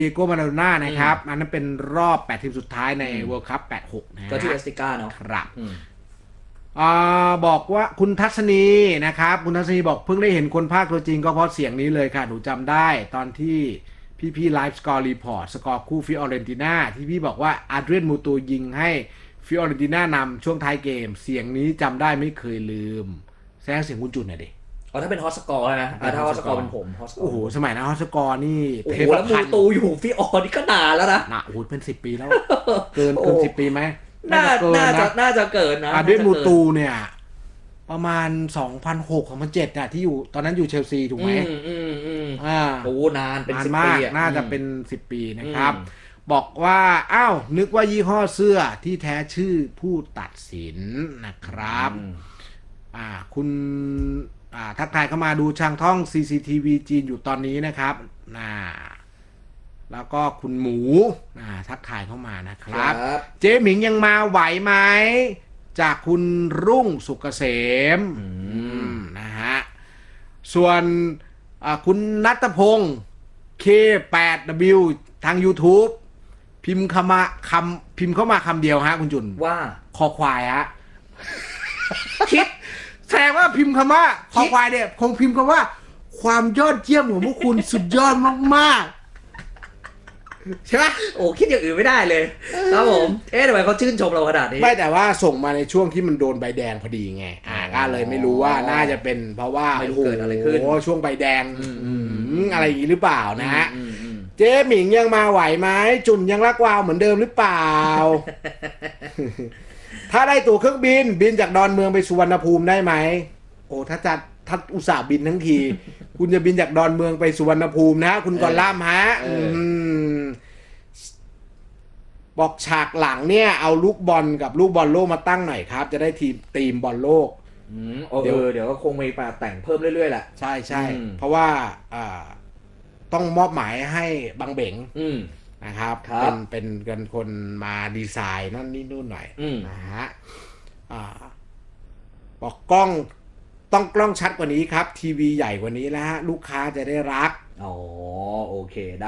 เดโกมาราโดน่านะครับอันนั้นเป็นรอบ8ทีมสุดท้ายในเวิลด์คัพ86นะก็ที่เอสติก้าเนาะครับบอกว่าคุณทัศนีนะครับคุณทัศนีบอกเพิ่งได้เห็นคนภาคตัวจริงก็เพราะเสียงนี้เลยค่ะหนูจำได้ตอนที่พี่ไลฟ์สกอร์รีพอร์ตสกอร์คู่ฟิออเรนติน่าที่พี่บอกว่าอาร์เดรียนมูตูยิงให้ฟิออเรนติน่านำช่วงท้ายเกมเสียงนี้จำได้ไม่เคยลืมแซงเสียงคุณจุนหน่อยดิถ้าเป็นฮอสกอร์นะถ้าฮอสกอร์เป็นผมโอ้โหสมัยนั้นฮอสกอร์นี่โอ้โหแล้วมูตูอยู่ฟิออนี่ก็นานแล้วนะโอ้โหเป็น10 ปีแล้วเกิน10 ปีไหมน่าจะเกินนะด้วยมูตูเนี่ยประมาณ2006-2007น่ะที่อยู่ตอนนั้นอยู่เชลซีถูกไหมโอ้นานเป็น 10 ปีน่าจะเป็น10 ปีนะครับบอกว่าอ้าวนึกว่ายี่ห้อเสื้อที่แท้ชื่อผู้ตัดสินนะครับคุณทักทายเข้ามาดูช่างท่อง CCTV จีนอยู่ตอนนี้นะครับแล้วก็คุณหมูทักทายเข้ามานะครับเจ๊หมิงยังมาไหวไหมจากคุณรุ่งสุกเกษมนะฮะส่วนคุณณัฐพงศ์ K8W ทาง YouTube พิมพ์เข้ามาคำเดียวฮะคุณจุนว่าคอควายฮะคิดแสดงว่าพิมพ์คำว่าคอควายเนี่ยคงพิมพ์คำว่าความยอดเยี่ยมของพวกคุณสุดยอดมากๆใช่ไหมโอ้คิดอย่างอื่นไม่ได้เลยครับผมทำไมเขาชื่นชมเราขนาดนี้ไม่แต่ว่าส่งมาในช่วงที่มันโดนใบแดงพอดีไงก็เลยไม่รู้ว่าน่าจะเป็นเพราะว่าไม่รู้เกิดอะไรขึ้นช่วงใบแดงอะไรอย่างนี้หรือเปล่านะฮะเจ๊หมิงยังมาไหวไหมจุนยังรักวาวเหมือนเดิมหรือเปล่าถ้าได้ตั๋วเครื่องบินจากดอนเมืองไปสุวรรณภูมิได้ไหมโอ้ถ้าอุตส่าห์บินทั้งทีคุณจะบินจากดอนเมืองไปสุวรรณภูมินะคุณกอล่ามฮะบอกฉากหลังเนี่ยเอาลูกบอลกับลูกบอลโลกมาตั้งหน่อยครับจะได้ทีมบอลโลกเดี๋ยวก็คงมีมาแต่งเพิ่มเรื่อยๆแหละใช่เพราะว่าต้องมอบหมายให้บังเบ๋งนะครับเป็นคนมาดีไซน์นั่นนี่นู่นหน่อยนะฮะบอกกล้องชัดกว่านี้ครับทีวีใหญ่กว่านี้แล้วฮะลูกค้าจะได้รักโอเคได้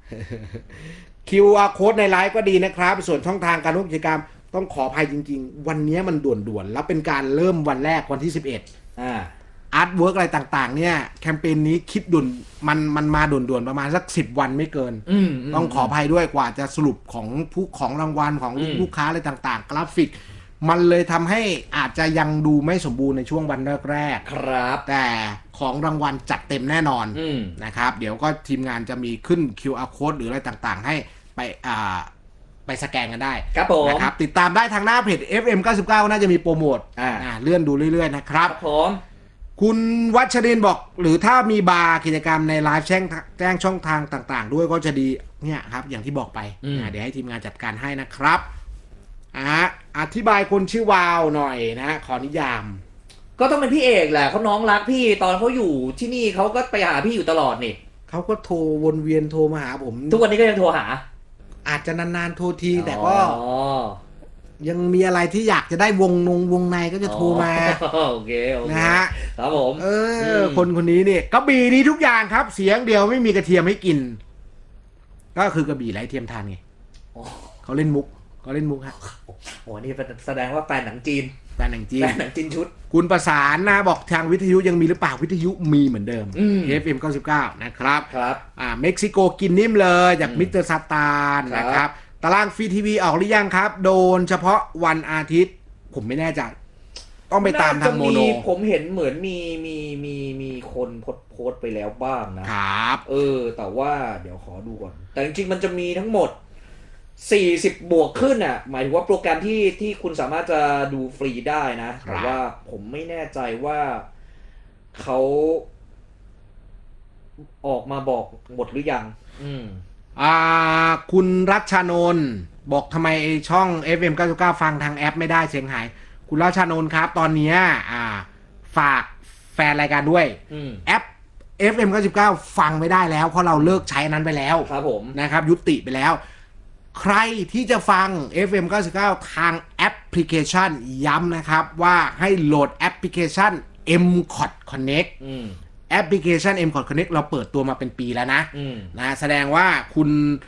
QR code ในไลฟ์ก็ดีนะครับส่วนช่องทางการร่วมกิจกรรมต้องขออภัยจริงๆวันนี้มันด่วนๆแล้วเป็นการเริ่มวันแรกวันที่11อาร์ตเวิร์กอะไรต่างๆเนี่ยแคมเปญนี้คิดด่วนมันมาด่วนๆประมาณสัก10 วันไม่เกินต้องขออภัยด้วยกว่าจะสรุปของรางวัลของลูกค้าอะไรต่างๆกราฟิกมันเลยทำให้อาจจะยังดูไม่สมบูรณ์ในช่วงวันแรกๆครับแต่ของรางวัลจัดเต็มแน่นอนนะครับเดี๋ยวก็ทีมงานจะมีขึ้น QR code หรืออะไรต่างๆให้ไปสแกนกันได้นะครับติดตามได้ทางหน้าเพจ FM 99น่าจะมีโปรโมทเลื่อนดูเรื่อยๆนะครับคุณวัชรินทร์บอกหรือถ้ามีบาร์กิจกรรมในไลฟ์แจ้งช่องทางต่างๆด้วยก็จะดีเนี่ยครับอย่างที่บอกไปเดี๋ยวให้ทีมงานจัดการให้นะครับอธิบายคนชื่อวาวหน่อยนะขอนิยามก็ต้องเป็นพี่เอกแหละเขาน้องรักพี่ตอนเขาอยู่ที่นี่เขาก็ไปหาพี่อยู่ตลอดนี่เขาก็โทรวนเวียนโทรมาหาผมทุกวันนี้ก็ยังโทรหาอาจจะนานๆโทรทีแต่ก็ยังมีอะไรที่อยากจะได้วงในก็จะโทรมาโอเคนะฮะครับผมคนนี้เนี่ยกระบี่ดีทุกอย่างครับเสียงเดียวไม่มีกระเทียมให้กินก็คือกระบี่ไร้เทียมทานไงเขาเล่นมุกฮะโอ้นี่แสดงว่าแฟนหนังจีนชุดคุณประสานนะบอกทางวิทยุยังมีหรือเปล่าวิทยุมีเหมือนเดิม FM 99นะครับเม็กซิโกกินนิ่มเลยจากมิสเตอร์ซาตานนะครับตารางฟรีทีวีออกหรือยังครับโดนเฉพาะวันอาทิตย์ผมไม่แน่ใจต้องไปตามทางโมโนผมเห็นเหมือนมีคนโพสไปแล้วบ้างนะครับแต่ว่าเดี๋ยวขอดูก่อนแต่จริงๆมันจะมีทั้งหมด40 บวกขึ้นหมายถึงว่าโปรแกรมที่คุณสามารถจะดูฟรีได้นะแต่ว่าผมไม่แน่ใจว่าเขาออกมาบอกหมดหรือยังคุณรัชนนท์บอกทำไมช่อง FM 99ฟังทางแอปไม่ได้เสียงหายคุณรัชนนท์ครับตอนนี้ฝากแฟนรายการด้วยแอป FM 99ฟังไม่ได้แล้วเพราะเราเลิกใช้นั้นไปแล้วครับผมนะครับยุติไปแล้วใครที่จะฟัง FM 99ทางแอปพลิเคชันย้ำนะครับว่าให้โหลดแอปพลิเคชัน MCOT Connect แอปพลิเคชัน M Connect เราเปิดตัวมาเป็นปีแล้วนะแสดงว่าคุณ